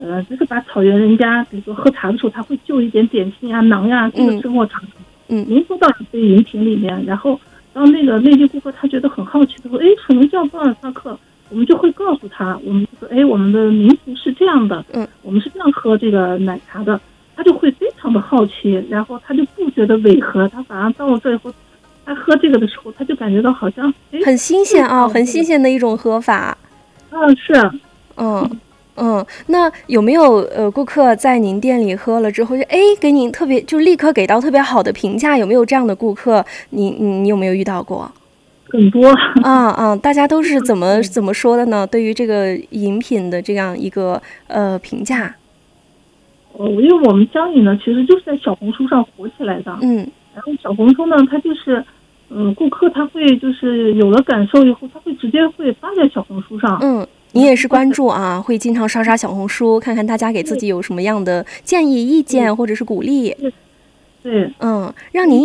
就是把草原人家，比如说喝茶的时候，他会就一点点心啊、馕呀，这个生活场景，浓缩到这个饮品里面。然后，当那个内地顾客他觉得很好奇的说，什么叫巴尔萨克？我们就会告诉他，我们就说，我们的民俗是这样的，我们是这样喝这个奶茶的，他就会非常的好奇，然后他就不觉得违和，他反而到了这以后，他喝这个的时候，他就感觉到好像很新鲜啊，很新鲜的一种喝法。 是， 那有没有顾客在您店里喝了之后就给您特别就立刻给到特别好的评价？有没有这样的顾客？你有没有遇到过？ 很多大家都是怎么说的呢？对于这个饮品的这样一个评价， 因为我们江饮呢，其实就是在小红书上火起来的，然后小红书呢，它就是顾客他会就是有了感受以后，他会直接会发在小红书上， 你也是关注啊，会经常刷小红书，看看大家给自己有什么样的建议、意见或者是鼓励。 对， 让您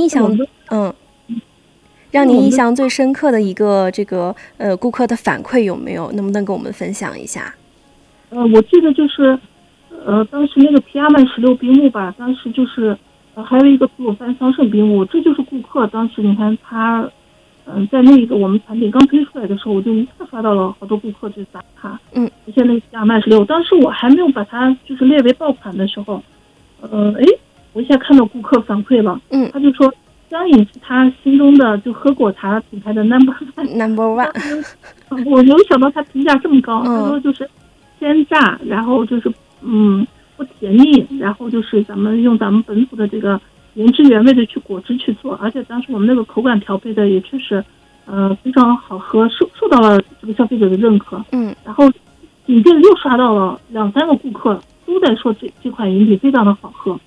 印象最深刻的一个这个顾客的反馈有没有？能不能跟我们分享一下？ 我记得就是当时那个皮亚曼16冰木吧，当时就是还有一个吐鲁番桑葚冰木，这就是顾客当时你看他在那个我们产品刚推出来的时候，我就一下刷到了好多顾客就打卡，而且那个皮亚曼16，当时我还没有把它就是列为爆款的时候，我一下看到顾客反馈了，他就说江饮是他心中的就喝果茶品牌的 number one， 我没有想到他评价这么高，他说就是鲜榨，然后就是不甜腻，然后就是咱们用咱们本土的这个原汁原味的去果汁去做，而且当时我们那个口感调配的也确实非常好喝，受到了这个消费者的认可，然后紧接着又刷到了2-3个顾客都在说这款饮品非常的好喝，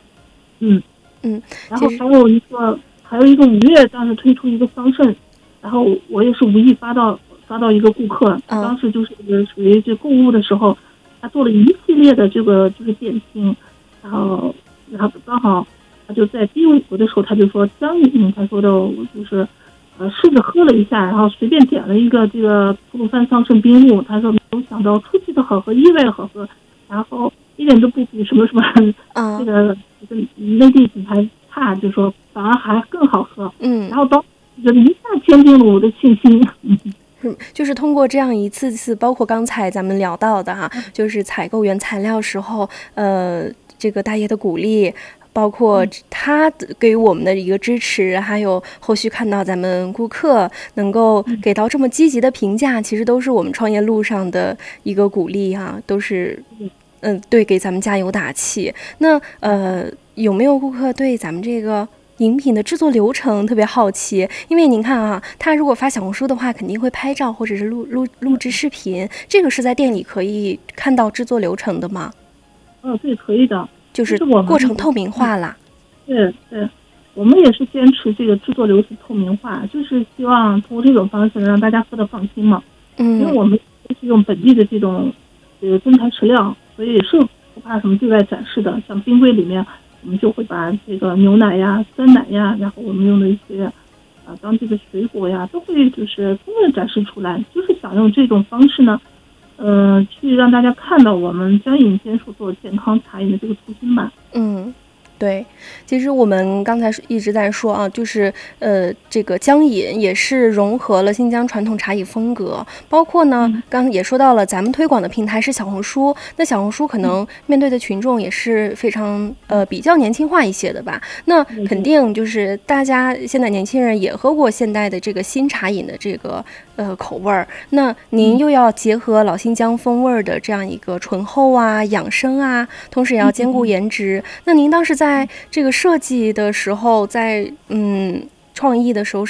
然后还有一个5月当时推出一个桑葚，然后我也是无意刷到一个顾客，当时就是属于这购物的时候，他做了一系列的这个就是点心，然后刚好他就在低谷的时候，他就说江饮，他说的就是试着喝了一下，然后随便点了一个这个吐鲁番桑葚冰木，他说没有想到出奇的好喝，意外好喝，然后一点都不比什么这个内地品牌差，就说反而还更好喝，然后就一下坚定了我的信心。 就是通过这样一次包括刚才咱们聊到的就是采购原材料时候这个大爷的鼓励，包括他给予我们的一个支持，还有后续看到咱们顾客能够给到这么积极的评价，其实都是我们创业路上的一个鼓励都是对，给咱们加油打气。那有没有顾客对咱们这个饮品的制作流程特别好奇？因为您看他如果发小红书的话，肯定会拍照或者是录制视频，这个是在店里可以看到制作流程的吗？ 对，可以的， 就是过程透明化啦。 对，我们也是坚持这个制作流程透明化，就是希望通过这种方式让大家喝得放心嘛。因为我们是用本地的这种真材实料，所以是不怕什么对外展示的。像冰柜里面，我们就会把这个牛奶呀、酸奶呀，然后我们用的一些当地的水果呀，都会就是充分展示出来，就是想用这种方式呢，去让大家看到我们江饮坚守做健康茶饮的这个初心吧。 对，其实我们刚才一直在说就是这个江饮也是融合了新疆传统茶饮风格，包括呢，刚刚也说到了咱们推广的平台是小红书，那小红书可能面对的群众也是非常比较年轻化一些的吧，那肯定就是大家现在年轻人也喝过现代的这个新茶饮的这个口味儿，那您又要结合老新疆风味的这样一个醇厚养生同时也要兼顾颜值，那您当时在这个设计的时候，在创意的时候